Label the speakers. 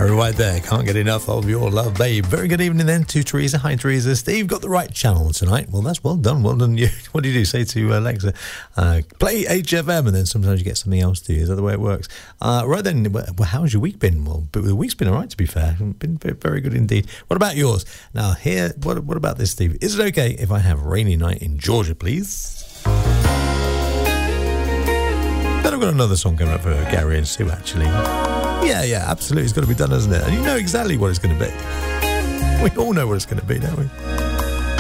Speaker 1: Harry White there. Can't get enough of your love, babe. Very good evening then to Teresa. Hi, Teresa. Steve got the right channel tonight. Well, that's well done. Well done. You. What do you do? Say to Alexa, play HFM, and then sometimes you get something else to you. Is that the way it works? Right then, well, how's your week been? Well, the week's been all right, to be fair. Been very good indeed. What about yours? Now, here, what about this, Steve? Is it okay if I have Rainy Night in Georgia, please? Then I've got another song coming up for Gary and Sue, actually. Yeah, absolutely. It's got to be done, hasn't it? And you know exactly what it's going to be. We all know what it's going to be, don't we?